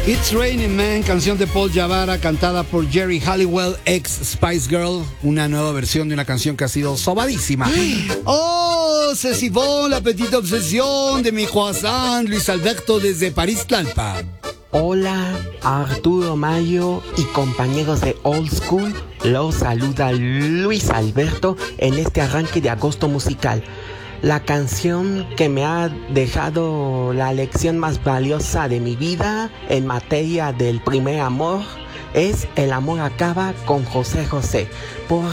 It's Raining Man, canción de Paul Jabara, cantada por Jerry Halliwell, ex Spice Girl, una nueva versión de una canción que ha sido sobadísima. ¡Oh! C'est bon, la petite obsesión de mi croissant, Luis Alberto desde París, Tlalpa. Hola, Arturo Mayo y compañeros de Old School, los saluda Luis Alberto en este arranque de agosto musical. La canción que me ha dejado la lección más valiosa de mi vida en materia del primer amor es El amor acaba con José José.